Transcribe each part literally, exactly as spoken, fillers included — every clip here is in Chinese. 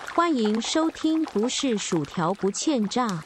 欢迎收听不是薯条不欠炸。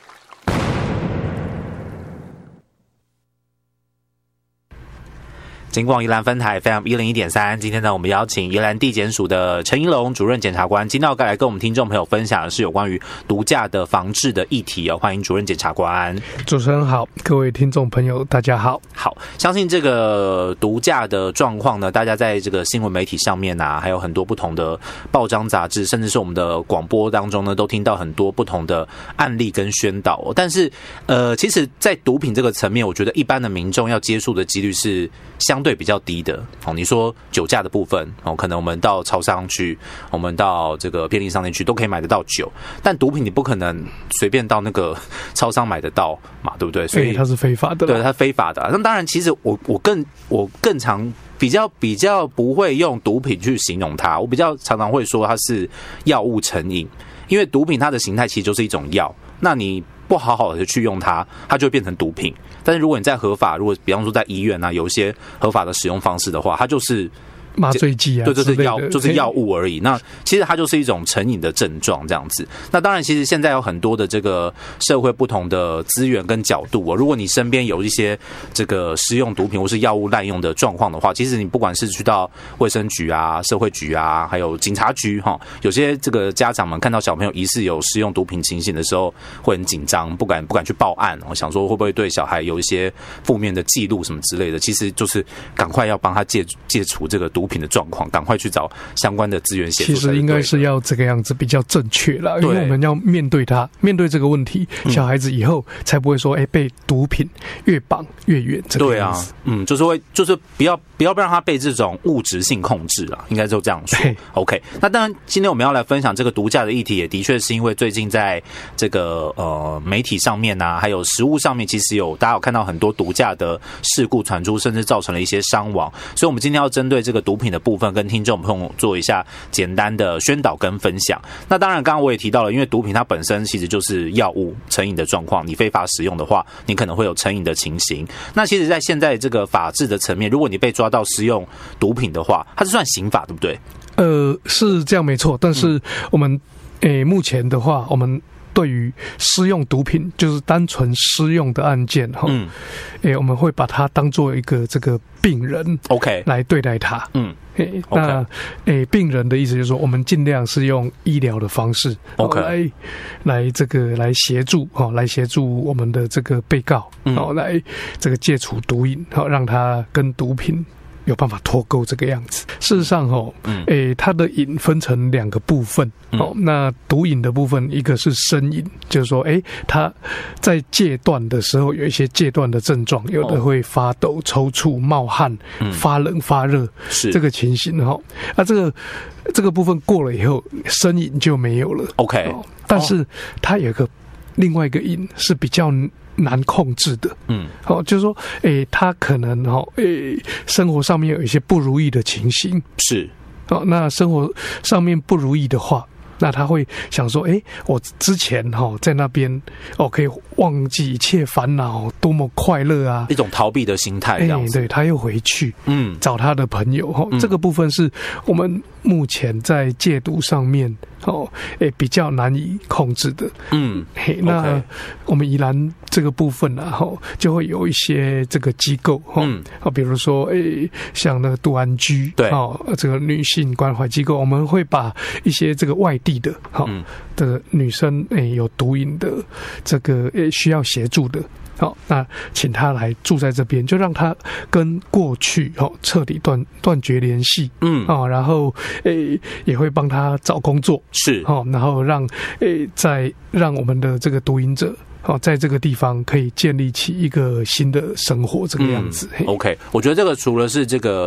金广宜兰分台 F M 一零一点三，今天呢，我们邀请宜兰地检署的陈一龙主任检察官，今天要来跟我们听众朋友分享的是有关于毒驾的防治的议题哦。欢迎主任检察官。 主持人好，各位听众朋友大家好。 好，相信这个毒驾的状况呢，大家在这个新闻媒体上面啊，还有很多不同的报章杂志，甚至是我们的广播当中呢，都听到很多不同的案例跟宣导哦。但是，呃，其实，在毒品这个层面，我觉得一般的民众要接触的几率是相对比较低的哦。你说酒驾的部分哦，可能我们到超商去，我们到这个便利商店去都可以买得到酒，但毒品你不可能随便到那个超商买得到嘛，对不对？所以它是非法的， 对，它非法的。那当然，其实我我更我更常比较比较不会用毒品去形容它，我比较常常会说它是药物成瘾，因为毒品它的形态其实就是一种药，那你不好好的去用它，它就会变成毒品。但是如果你在合法，如果比方说在医院啊，有一些合法的使用方式的话，它就是麻醉剂啊， 对，就是药，就是药物而已。那其实它就是一种成瘾的症状，这样子。那当然，其实现在有很多的这个社会不同的资源跟角度哦。如果你身边有一些这个施用毒品或是药物滥用的状况的话，其实你不管是去到卫生局啊、社会局啊，还有警察局哈，有些这个家长们看到小朋友疑似有施用毒品情形的时候，会很紧张，不敢不敢去报案。我想说会不会对小孩有一些负面的记录什么之类的？其实就是赶快要帮他戒戒除这个毒。毒品的状况，赶快去找相关的资源协助。 其实应该是要这个样子比较正确啦，因为我们要面对它，面对这个问题，小孩子以后才不会说，哎、欸，被毒品越绑越远。这个样子， 对啊，嗯，就是会，就是不要不要让他被这种物质性控制啦，应该就这样说。OK， 那当然，今天我们要来分享这个毒驾的议题，也的确是因为最近在这个呃媒体上面啊，还有实务上面，其实有大家有看到很多毒驾的事故传出，甚至造成了一些伤亡，所以我们今天要针对这个毒品的部分跟听众朋友做一下简单的宣导跟分享。那当然刚刚我也提到了，因为毒品它本身其实就是药物成瘾的状况，你非法使用的话，你可能会有成瘾的情形。那其实在现在这个法治的层面，如果你被抓到使用毒品的话，它是算刑法，对不对？ 呃，是这样没错，但是我们诶、欸、目前的话，我们对于施用毒品，就是单纯施用的案件哈，嗯，诶、欸，我们会把它当做一个这个病人 ，OK， 来对待它，嗯，诶、欸，那诶、欸，病人的意思就是说，我们尽量是用医疗的方式 ，OK， 来来这个来协助哈，来协助我们的这个被告，好、嗯，来这个戒除毒瘾，好，让他跟毒品有办法脱钩这个样子。事实上哦，嗯，诶，它的瘾分成两个部分，嗯、哦，那毒瘾的部分，一个是身瘾，就是说，诶，他在戒断的时候有一些戒断的症状，有的会发抖、抽搐、冒汗、嗯、发冷、发热，是这个情形哈。那、啊、这个这个部分过了以后，身瘾就没有了 ，OK，、 哦、但是它有一个另外一个瘾是比较难控制的，嗯，好、哦，就是说，诶，他可能哈、哦，诶，生活上面有一些不如意的情形， 是， 哦，那生活上面不如意的话，那他会想说，诶，我之前哈、哦、在那边，哦，可以忘记一切烦恼，多么快乐啊， 一种逃避的心态，这样子， 对，他又回去，嗯，找他的朋友，哈、哦嗯，这个部分是我们目前在戒毒上面。哦，诶，比较难以控制的，嗯，嘿，那、okay. 我们宜兰这个部分啊，哈，就会有一些这个机构，嗯，啊，比如说，诶，像那个杜安居，对，哦，这个女性关怀机构，我们会把一些这个外地的，哈、嗯，的女生，诶，有毒瘾的，这个诶需要协助的。好，那请他来住在这边，就让他跟过去哦彻底断断绝联系，嗯，哦，然后诶也会帮他找工作， 是， 哦，然后让诶再让我们的这个毒瘾者。好，在这个地方可以建立起一个新的生活，这个样子。 嗯、OK， 我觉得这个除了是这个